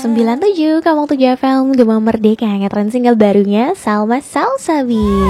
97,7 FM Gema Merdeka, ngetren single barunya Salma Salsabil.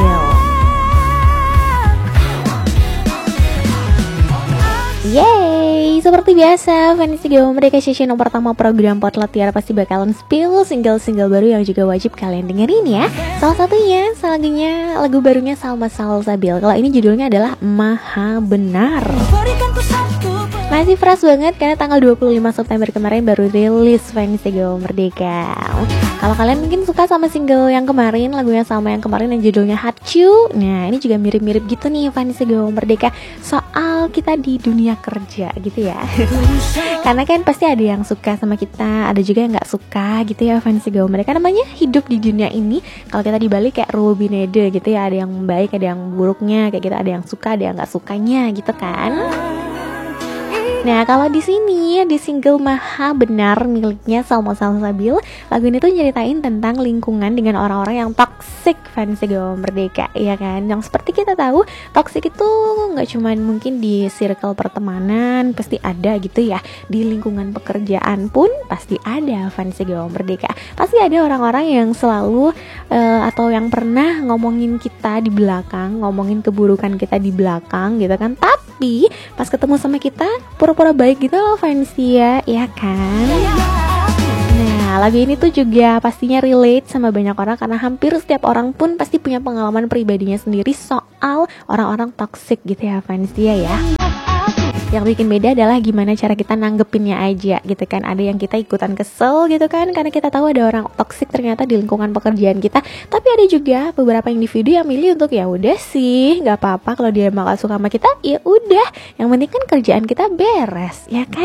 Yeay, seperti biasa Fanny Gema Merdeka session nomor pertama program Potluck Tiara pasti bakalan spill single-single baru yang juga wajib kalian dengerin ya. Salah satunya lagu barunya Salma Salsabil. Kalau ini judulnya adalah Maha Benar. Masih fresh banget karena tanggal 25 September kemarin baru rilis Fanny Gema Merdeka. Kalau kalian mungkin suka sama single yang kemarin, lagunya sama yang kemarin yang judulnya Hachu. Nah, ini juga mirip-mirip gitu nih Fanny Gema Merdeka soal kita di dunia kerja gitu ya. Karena kan pasti ada yang suka sama kita, ada juga yang nggak suka gitu ya Fanny Gema Merdeka. Namanya hidup di dunia ini. Kalau kita dibalik kayak Rubinede gitu ya, ada yang baik, ada yang buruknya kayak gitu, ada yang suka, ada yang nggak sukanya gitu kan. Nah, kalau di sini di single Maha Benar miliknya Salma Salsabil, lagu ini tuh nyeritain tentang lingkungan dengan orang-orang yang toksik Fanny Gema Merdeka, ya kan? Yang seperti kita tahu, toksik itu nggak cuma mungkin di circle pertemanan, pasti ada gitu ya. Di lingkungan pekerjaan pun pasti ada Fanny Gema Merdeka. Pasti ada orang-orang yang selalu atau yang pernah ngomongin kita di belakang, ngomongin keburukan kita di belakang gitu kan. Tapi pas ketemu sama kita pura-pura baik gitu loh Fancy ya kan. Nah, lagu ini tuh juga pastinya relate sama banyak orang karena hampir setiap orang pun pasti punya pengalaman pribadinya sendiri soal orang-orang toksik gitu ya Fancy ya. Yang bikin beda adalah gimana cara kita nanggepinnya aja gitu kan. Ada yang kita ikutan kesel gitu kan karena kita tahu ada orang toksik ternyata di lingkungan pekerjaan kita. Tapi ada juga beberapa individu yang milih untuk ya udah sih, nggak apa-apa kalau dia emang gak suka sama kita, ya udah. Yang penting kan kerjaan kita beres, ya kan?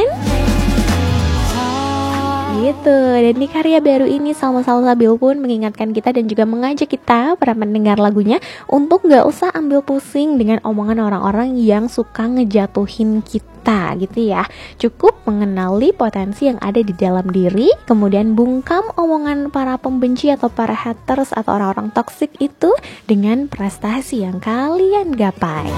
Gitu. Dan di karya baru ini Salma Salsabil pun mengingatkan kita dan juga mengajak kita para pendengar lagunya untuk gak usah ambil pusing dengan omongan orang-orang yang suka ngejatuhin kita gitu ya. Cukup mengenali potensi yang ada di dalam diri, kemudian bungkam omongan para pembenci atau para haters atau orang-orang toksik itu dengan prestasi yang kalian gapai.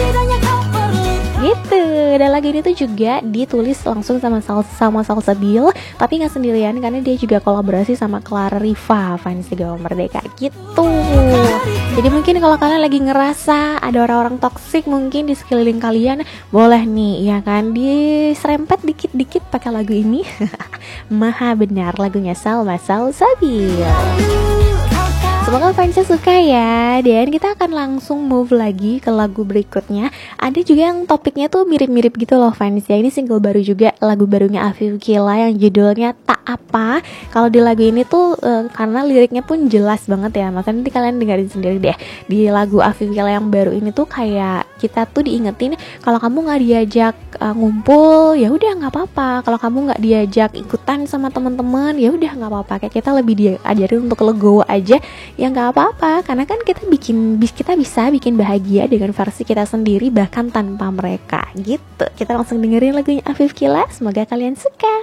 Gitu. Dan lagu ini tuh juga ditulis langsung sama Salsabil, tapi gak sendirian karena dia juga kolaborasi sama Clara Riva Fanny Gema Merdeka gitu. Jadi mungkin kalau kalian lagi ngerasa ada orang-orang toksik mungkin di sekeliling kalian, boleh nih ya kan diserempet dikit-dikit pakai lagu ini. Maha Benar, lagunya Salma Salsabil. Semoga fansnya suka ya. Dan kita akan langsung move lagi ke lagu berikutnya. Ada juga yang topiknya tuh mirip-mirip gitu loh fans ya. Ini single baru juga, lagu barunya Afif Kila yang judulnya Tak Apa. Kalau di lagu ini tuh karena liriknya pun jelas banget ya. Makanya nanti kalian dengerin sendiri deh. Di lagu Afif Kila yang baru ini tuh kayak kita tuh diingetin kalau kamu nggak diajak ngumpul ya udah nggak apa-apa. Kalau kamu nggak diajak ikutan sama teman-teman ya udah nggak apa-apa. Kayak kita lebih diajarin untuk legowo aja. Ya nggak apa-apa, karena kan kita bisa bikin bahagia dengan versi kita sendiri bahkan tanpa mereka gitu. Kita langsung dengerin lagunya Afif Kila, semoga kalian suka.